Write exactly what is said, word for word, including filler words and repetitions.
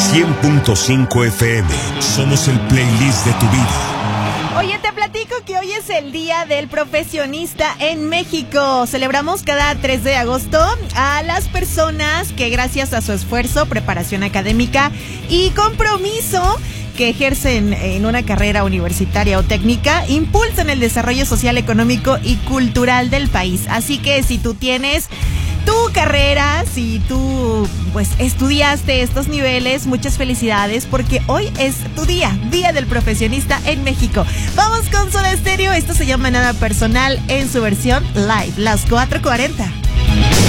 cien punto cinco F M. Somos el playlist de tu vida. Oye, te platico que hoy es el Día del Profesionista en México. Celebramos cada tres de agosto a las personas que gracias a su esfuerzo, preparación académica y compromiso que ejercen en una carrera universitaria o técnica, impulsan el desarrollo social, económico y cultural del país. Así que si tú tienes tu carrera, si tú pues estudiaste estos niveles, muchas felicidades porque hoy es tu día, Día del Profesionista en México. Vamos con Soda Stereo, esto se llama Nada Personal en su versión live, las cuatro cuarenta.